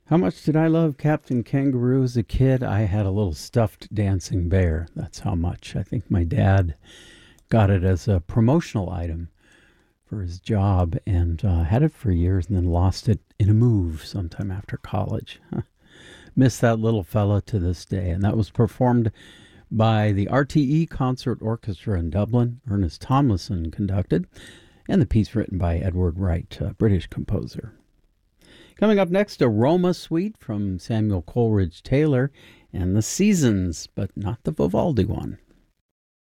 How much did I love Captain Kangaroo as a kid? I had a little stuffed dancing bear. That's how much. I think my dad got it as a promotional item for his job and had it for years and then lost it in a move sometime after college. Miss that little fella to this day. And that was performed by the RTE Concert Orchestra in Dublin. Ernest Tomlinson conducted, and the piece written by Edward Wright, a British composer. Coming up next, a Roma suite from Samuel Coleridge Taylor and the Seasons, but not the Vivaldi one.